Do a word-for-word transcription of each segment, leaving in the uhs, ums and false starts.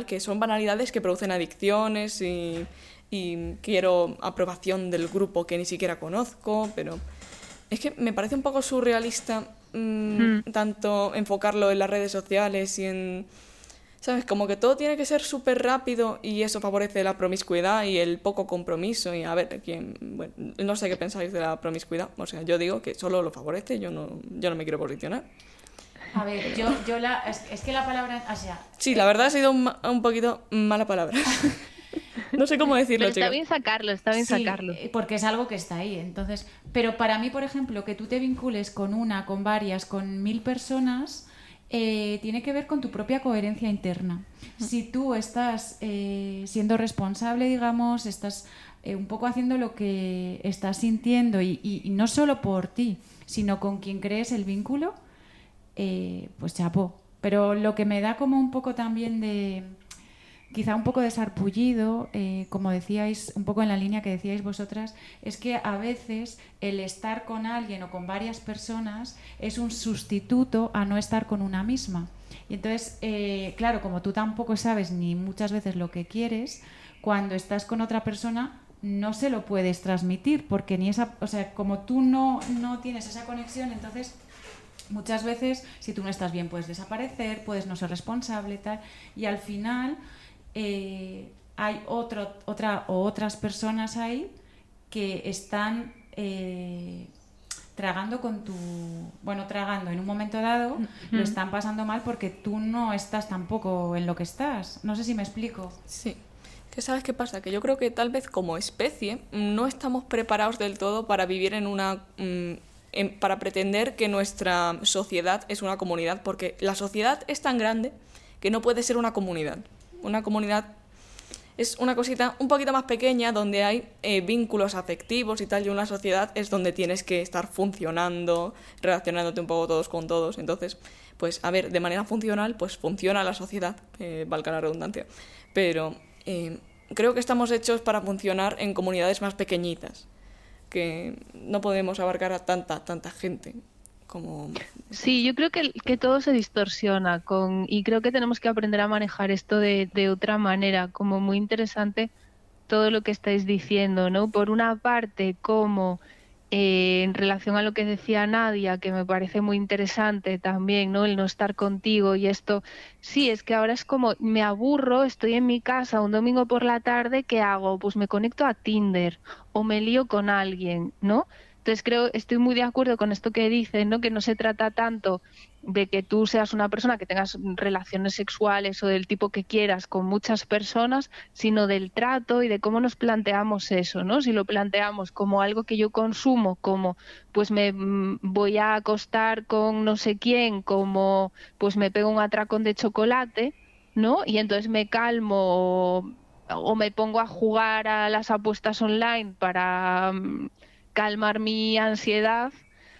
que son banalidades que producen adicciones y, y quiero aprobación del grupo que ni siquiera conozco, pero es que me parece un poco surrealista mmm, mm. tanto enfocarlo en las redes sociales y en... ¿Sabes? Como que todo tiene que ser súper rápido y eso favorece la promiscuidad y el poco compromiso. Y a ver, ¿quién? Bueno, no sé qué pensáis de la promiscuidad. O sea, yo digo que solo lo favorece, yo no, yo no me quiero posicionar. A ver, yo, yo la, es, es que la palabra... O sea, sí, la verdad ha sido un, un poquito mala palabra. No sé cómo decirlo, pero está chicos. bien sacarlo, está bien sí, sacarlo. Porque es algo que está ahí. Entonces, pero para mí, por ejemplo, que tú te vincules con una, con varias, con mil personas... Eh, tiene que ver con tu propia coherencia interna. Si tú estás eh, siendo responsable, digamos, estás eh, un poco haciendo lo que estás sintiendo y, y, y no solo por ti, sino con quien crees el vínculo, eh, pues chapó. Pero lo que me da como un poco también de... quizá un poco de sarpullido, eh, como decíais, un poco en la línea que decíais vosotras, es que a veces el estar con alguien o con varias personas es un sustituto a no estar con una misma. Y entonces, eh, claro, como tú tampoco sabes ni muchas veces lo que quieres, cuando estás con otra persona no se lo puedes transmitir, porque ni esa, o sea, como tú no, no tienes esa conexión, entonces... muchas veces, si tú no estás bien, puedes desaparecer, puedes no ser responsable, tal, y al final... Eh, hay otro, otra o otras personas ahí que están eh, tragando con tu... Bueno, tragando en un momento dado, mm-hmm. lo están pasando mal porque tú no estás tampoco en lo que estás. No sé si me explico. Sí. ¿Qué sabes qué pasa? Que yo creo que tal vez como especie no estamos preparados del todo para vivir en una... Mmm, en, para pretender que nuestra sociedad es una comunidad, porque la sociedad es tan grande que no puede ser una comunidad. Una comunidad es una cosita un poquito más pequeña donde hay eh, vínculos afectivos y tal, y una sociedad es donde tienes que estar funcionando, relacionándote un poco todos con todos. Entonces, pues a ver, de manera funcional, pues funciona la sociedad, eh, valga la redundancia, pero eh, creo que estamos hechos para funcionar en comunidades más pequeñitas, que no podemos abarcar a tanta, tanta gente. Como... Sí, yo creo que, que todo se distorsiona con, y creo que tenemos que aprender a manejar esto de, de otra manera, como muy interesante todo lo que estáis diciendo, ¿no? Por una parte, como eh, en relación a lo que decía Nadia, que me parece muy interesante también, ¿no? El no estar contigo y esto, sí, es que ahora es como, me aburro, estoy en mi casa un domingo por la tarde, ¿qué hago? Pues me conecto a Tinder o me lío con alguien, ¿no? Entonces creo, estoy muy de acuerdo con esto que dices, ¿no? Que no se trata tanto de que tú seas una persona que tengas relaciones sexuales o del tipo que quieras con muchas personas, sino del trato y de cómo nos planteamos eso, ¿no? Si lo planteamos como algo que yo consumo, como pues me voy a acostar con no sé quién, como pues me pego un atracón de chocolate, ¿no? Y entonces me calmo o, o me pongo a jugar a las apuestas online para... calmar mi ansiedad,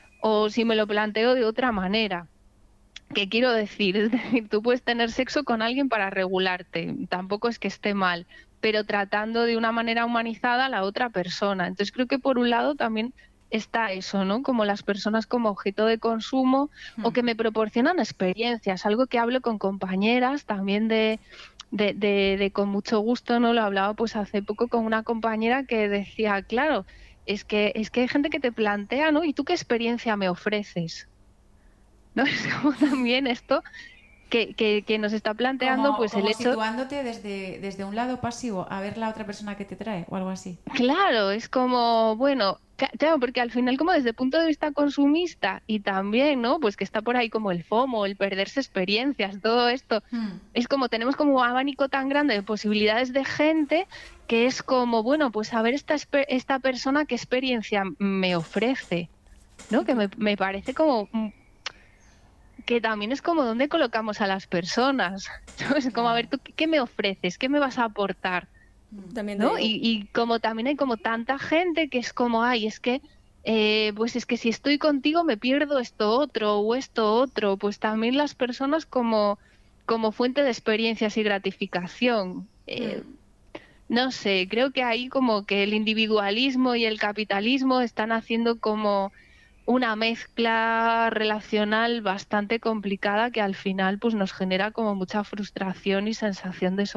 o si me lo planteo de otra manera. ¿Qué quiero decir? Es decir, tú puedes tener sexo con alguien para regularte, tampoco es que esté mal, pero tratando de una manera humanizada a la otra persona. Entonces creo que por un lado también está eso, ¿no? Como las personas como objeto de consumo mm. o que me proporcionan experiencias, algo que hablo con compañeras también de... De, de, de con mucho gusto, ¿no? Lo hablaba pues hace poco con una compañera que decía, claro, es que es que hay gente que te plantea, ¿no? ¿Y tú qué experiencia me ofreces? ¿No? Es como también esto que, que, que nos está planteando como, pues como el hecho... situándote desde, desde un lado pasivo a ver la otra persona que te trae o algo así. Claro, es como, bueno... Claro, porque al final como desde el punto de vista consumista y también, ¿no? Pues que está por ahí como el FOMO, el perderse experiencias, todo esto. Hmm. Es como tenemos como un abanico tan grande de posibilidades de gente que es como, bueno, pues a ver esta, esta persona qué experiencia me ofrece, ¿no? Que me, me parece como... que también es como dónde colocamos a las personas. ¿No? Es como, a ver, ¿tú qué me ofreces? ¿Qué me vas a aportar? También ¿No? Y, y como también hay como tanta gente que es como, ay, es que eh, pues es que si estoy contigo me pierdo esto otro o esto otro, pues también las personas como, como fuente de experiencias y gratificación. Eh, mm. No sé, creo que ahí como que el individualismo y el capitalismo están haciendo como una mezcla relacional bastante complicada que al final pues nos genera como mucha frustración y sensación de